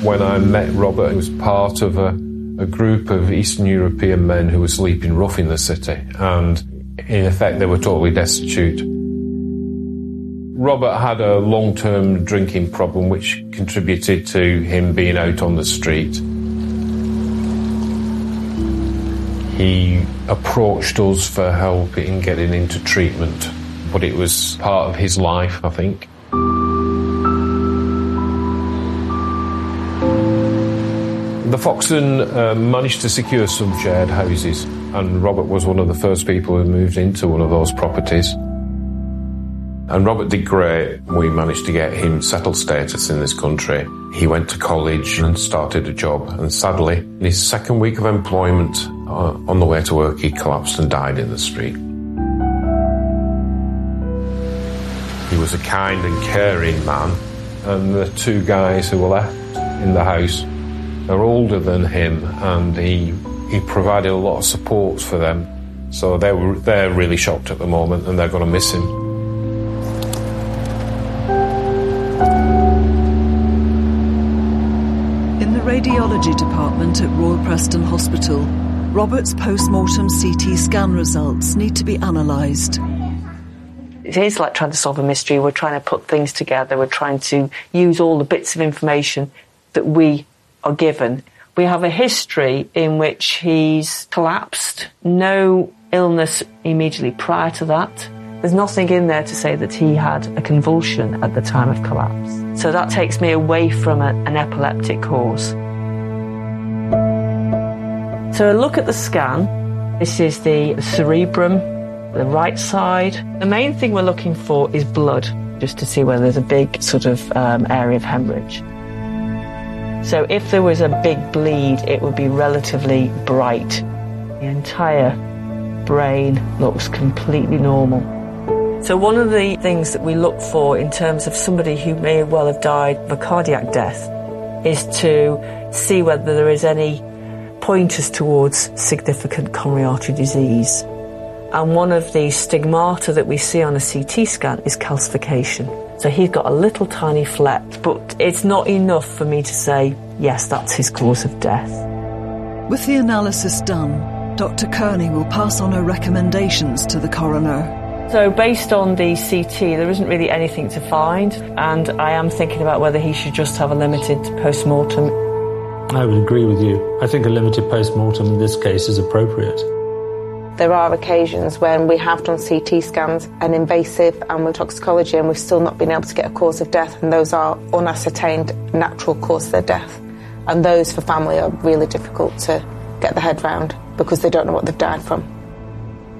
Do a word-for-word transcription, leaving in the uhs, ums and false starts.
When I met Robert, he was part of a, a group of Eastern European men who were sleeping rough in the city, and in effect they were totally destitute. Robert had a long-term drinking problem which contributed to him being out on the street. He approached us for help in getting into treatment, but it was part of his life, I think. The Foxton uh, managed to secure some shared houses, and Robert was one of the first people who moved into one of those properties. And Robert did great. We managed to get him settled status in this country. He went to college and started a job, and sadly, in his second week of employment, uh, on the way to work, he collapsed and died in the street. He was a kind and caring man, and the two guys who were left in the house are older than him, and he he provided a lot of support for them. So they were they're really shocked at the moment, and they're going to miss him. In the radiology department at Royal Preston Hospital, Robert's post-mortem C T scan results need to be analysed. It is like trying to solve a mystery. We're trying to put things together. We're trying to use all the bits of information that we are given. We have a history in which he's collapsed. No illness immediately prior to that. There's nothing in there to say that he had a convulsion at the time of collapse. So that takes me away from a, an epileptic cause. So a look at the scan. This is the cerebrum, the right side. The main thing we're looking for is blood, just to see whether there's a big sort of um, area of hemorrhage. So if there was a big bleed, it would be relatively bright. The entire brain looks completely normal. So one of the things that we look for in terms of somebody who may well have died of a cardiac death is to see whether there is any pointers towards significant coronary artery disease. And one of the stigmata that we see on a C T scan is calcification. So he's got a little tiny fleck, but it's not enough for me to say, yes, that's his cause of death. With the analysis done, Doctor Kearney will pass on her recommendations to the coroner. So based on the C T, there isn't really anything to find, and I am thinking about whether he should just have a limited post-mortem. I would agree with you. I think a limited post-mortem in this case is appropriate. There are occasions when we have done C T scans and invasive and with toxicology, and we've still not been able to get a cause of death, and those are unascertained natural cause of their death. And those for family are really difficult to get their head round because they don't know what they've died from.